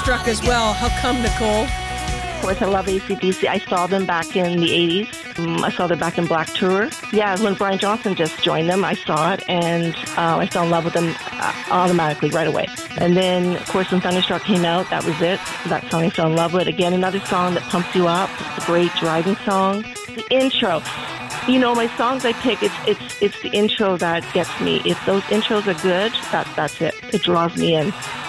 Thunderstruck as well. How come, Nicole? Of course, I love AC/DC. I saw them back in the 80s. I saw them back in Black Tour. Yeah, when Brian Johnson just joined them, I saw it, and I fell in love with them automatically right away. And then, of course, when Thunderstruck came out, that was it. That song I fell in love with. Again, another song that pumps you up. It's a great driving song. The intro. You know, my songs I pick, it's the intro that gets me. If those intros are good, that's it. It draws me in.